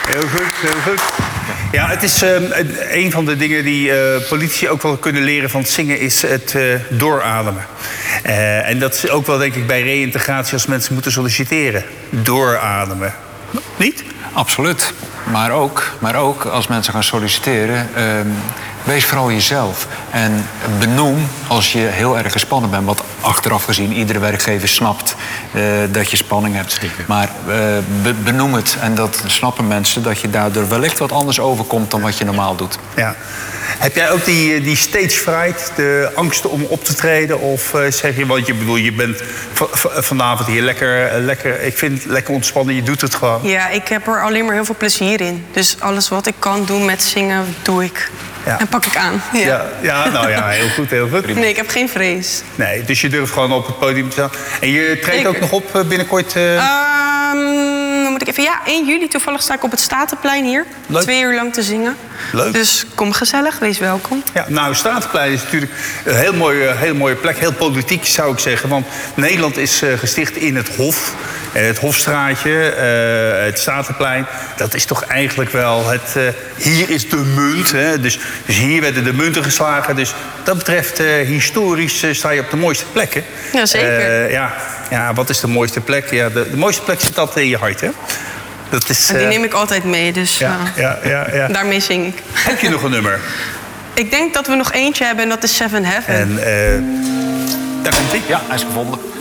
Heel goed, heel goed. Ja, het is een van de dingen die politici ook wel kunnen leren van het zingen... is het doorademen. En dat is ook wel, denk ik, bij reïntegratie als mensen moeten solliciteren. Doorademen. Niet? Absoluut. Maar ook als mensen gaan solliciteren... wees vooral jezelf. En benoem als je heel erg gespannen bent. Wat achteraf gezien iedere werkgever snapt dat je spanning hebt. Zeker. Maar benoem het. En dat snappen mensen dat je daardoor wellicht wat anders overkomt dan wat je normaal doet. Ja. Heb jij ook die stage fright, de angst om op te treden? Of zeg je, want je bent vanavond hier lekker... Ik vind het lekker ontspannen, je doet het gewoon. Ja, ik heb er alleen maar heel veel plezier in. Dus alles wat ik kan doen met zingen, doe ik. Ja. En pak ik aan. Ja, nou ja, heel goed, heel goed. Nee, ik heb geen vrees. Nee, dus je durft gewoon op het podium te staan. En je treedt ook nog op binnenkort? Dan moet ik even... Ja, 1 juli toevallig sta ik op het Statenplein hier. Leuk. 2 uur lang te zingen. Leuk. Dus kom gezellig, wees welkom. Ja, nou, Statenplein is natuurlijk een heel mooie plek. Heel politiek, zou ik zeggen. Want Nederland is gesticht in het Hof. Het Hofstraatje, het Statenplein. Dat is toch eigenlijk wel het... hier is de munt. Hè? Dus hier werden de munten geslagen. Dus dat betreft, historisch sta je op de mooiste plekken. Ja, zeker. Ja, wat is de mooiste plek? Ja, de mooiste plek zit altijd in je hart, hè? Dat is, En die neem ik altijd mee, dus ja. daarmee zing ik. Heb je nog een nummer? Ik denk dat we nog eentje hebben en dat is Seven Heaven. En daar komt ie. Ja, hij is gevonden.